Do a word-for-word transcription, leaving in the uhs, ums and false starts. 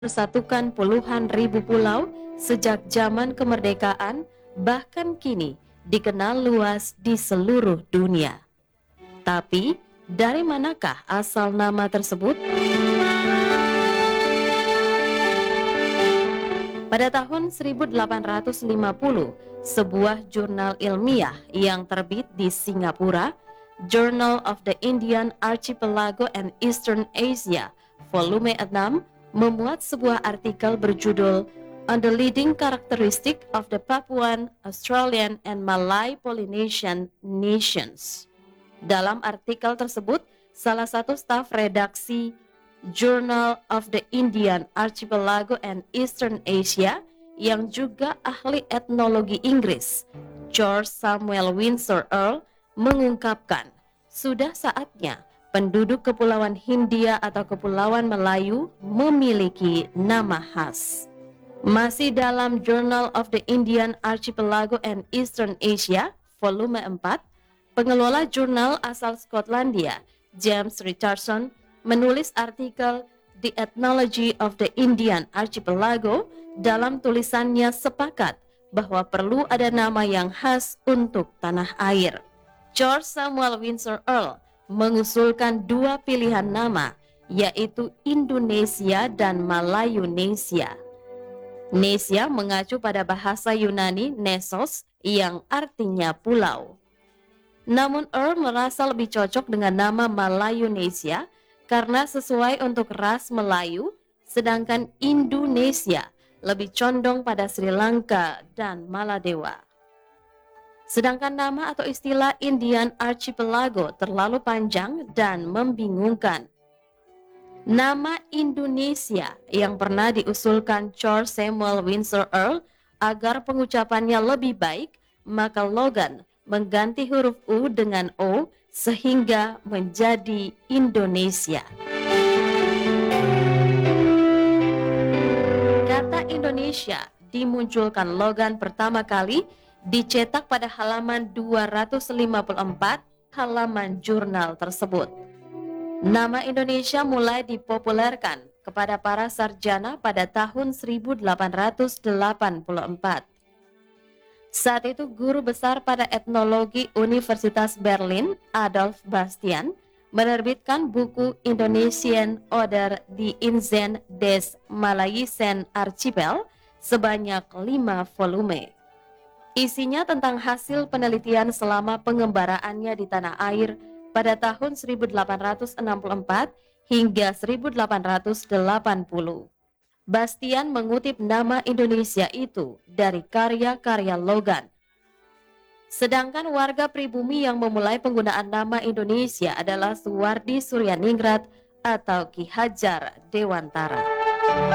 Persatukan puluhan ribu pulau sejak zaman kemerdekaan, bahkan kini dikenal luas di seluruh dunia. Tapi, dari manakah asal nama tersebut? Pada tahun seribu delapan ratus lima puluh, sebuah jurnal ilmiah yang terbit di Singapura, Journal of the Indian Archipelago and Eastern Asia, volume enam, memuat sebuah artikel berjudul On the Leading Characteristic of the Papuan, Australian, and Malay Polynesian Nations. Dalam artikel tersebut, salah satu staf redaksi Journal of the Indian Archipelago and Eastern Asia yang juga ahli etnologi Inggris, George Samuel Windsor Earl, mengungkapkan sudah saatnya penduduk Kepulauan Hindia atau Kepulauan Melayu memiliki nama khas. Masih dalam Journal of the Indian Archipelago and Eastern Asia, volume empat, pengelola jurnal asal Skotlandia, James Richardson, menulis artikel The Ethnology of the Indian Archipelago. Dalam tulisannya sepakat bahwa perlu ada nama yang khas untuk tanah air. George Samuel Windsor Earl mengusulkan dua pilihan nama, yaitu Indonesia dan Malayunesia. Nesia mengacu pada bahasa Yunani Nesos yang artinya pulau. Namun Earl merasa lebih cocok dengan nama Malayunesia karena sesuai untuk ras Melayu, sedangkan Indonesia lebih condong pada Sri Lanka dan Maladewa. Sedangkan nama atau istilah Indian Archipelago terlalu panjang dan membingungkan. Nama Indonesia yang pernah diusulkan George Samuel Windsor Earl agar pengucapannya lebih baik, maka Logan mengganti huruf U dengan O sehingga menjadi Indonesia. Kata Indonesia dimunculkan Logan pertama kali dicetak pada halaman dua ratus lima puluh empat halaman jurnal tersebut. Nama Indonesia mulai dipopulerkan kepada para sarjana pada tahun seribu delapan ratus delapan puluh empat. Saat itu guru besar pada etnologi Universitas Berlin, Adolf Bastian, menerbitkan buku Indonesian oder die Inseln des Malaysian Archipel sebanyak lima volume. Isinya tentang hasil penelitian selama pengembaraannya di tanah air pada tahun seribu delapan ratus enam puluh empat hingga seribu delapan ratus delapan puluh. Bastian mengutip nama Indonesia itu dari karya-karya Logan. Sedangkan warga pribumi yang memulai penggunaan nama Indonesia adalah Suwardi Suryaningrat atau Ki Hajar Dewantara.